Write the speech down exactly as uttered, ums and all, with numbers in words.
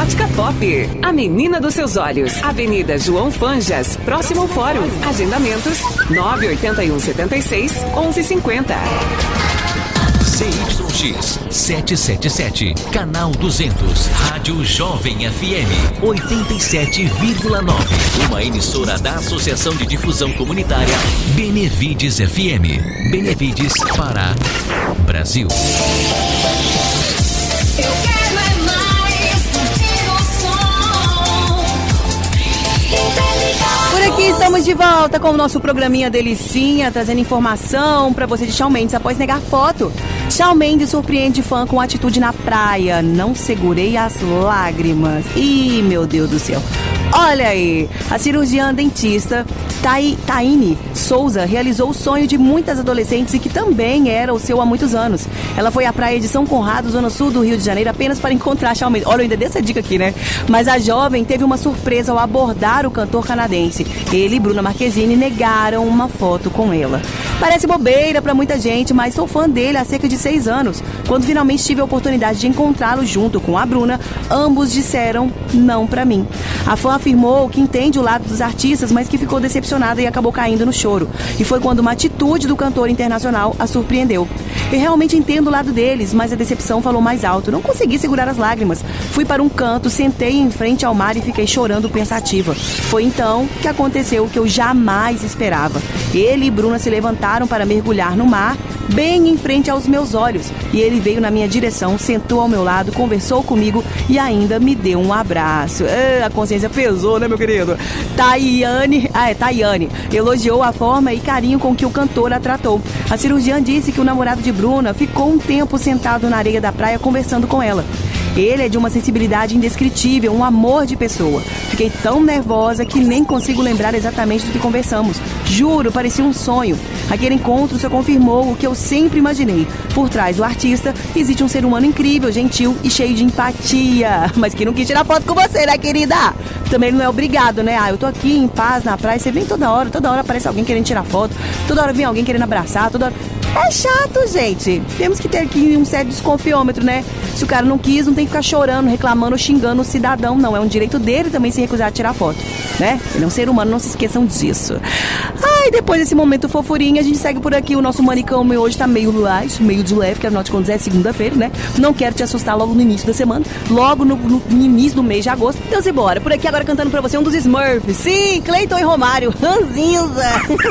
Ótica Pop, a menina dos seus olhos. Avenida João Fanjas, próximo ao Fórum. Agendamentos nove oito um sete seis, onze cinquenta. C Y X setecentos e setenta e sete, canal duzentos, Rádio Jovem F M oitenta e sete vírgula nove, uma emissora da Associação de Difusão Comunitária Benevides F M. Benevides para Brasil. Eu quero é mais emoção. Por aqui estamos de volta com o nosso programinha Delicinha, trazendo informação pra você de Shawn Mendes após negar foto. Shawn Mendes surpreende fã com atitude na praia. Não segurei as lágrimas. Ih, meu Deus do céu. Olha aí, a cirurgiã dentista Tai, Taine Souza realizou o sonho de muitas adolescentes e que também era o seu há muitos anos. Ela foi à praia de São Conrado, zona sul do Rio de Janeiro, apenas para encontrar Shawn Mendes. Olha, eu ainda dei essa dica aqui, né? Mas a jovem teve uma surpresa ao abordar o cantor canadense. Ele e Bruna Marquezine negaram uma foto com ela. Parece bobeira pra muita gente, mas sou fã dele há cerca de seis anos. Quando finalmente tive a oportunidade de encontrá-lo junto com a Bruna, ambos disseram não pra mim. A fã afirmou que entende o lado dos artistas, mas que ficou decepcionada e acabou caindo no choro. E foi quando uma atitude do cantor internacional a surpreendeu. Eu realmente entendo o lado deles, mas a decepção falou mais alto. Não consegui segurar as lágrimas. Fui para um canto, sentei em frente ao mar e fiquei chorando pensativa. Foi então que aconteceu o que eu jamais esperava. Ele e Bruna se levantaram para mergulhar no mar, bem em frente aos meus olhos. E ele veio na minha direção, sentou ao meu lado, conversou comigo e ainda me deu um abraço. Ah, a consciência pesou, né, meu querido? Tayane, ah, é Tayane, elogiou a forma e carinho com que o cantor a tratou. A cirurgiã disse que o namorado de Bruna ficou um tempo sentado na areia da praia conversando com ela. Ele é de uma sensibilidade indescritível, um amor de pessoa. Fiquei tão nervosa que nem consigo lembrar exatamente do que conversamos. Juro, parecia um sonho. Aquele encontro só confirmou o que eu sempre imaginei. Por trás do artista existe um ser humano incrível, gentil e cheio de empatia. Mas que não quis tirar foto com você, né, querida? Também não é obrigado, né? Ah, eu tô aqui em paz na praia, você vem toda hora, toda hora aparece alguém querendo tirar foto, toda hora vem alguém querendo abraçar, toda hora... É chato, gente. Temos que ter aqui um certo desconfiômetro, né? Se o cara não quis, não tem que ficar chorando, reclamando ou xingando o cidadão, não. É um direito dele também se recusar a tirar foto, né? Ele é um ser humano, não se esqueçam disso. Ai, depois desse momento fofurinha, a gente segue por aqui. O nosso manicão hoje tá meio light, meio de leve, que afinal de contas é segunda-feira, né? Não quero te assustar logo no início da semana, logo no, no, no início do mês de agosto. Então, se bora. Por aqui agora cantando pra você um dos Smurfs. Sim, Cleiton e Romário. Ranzinza.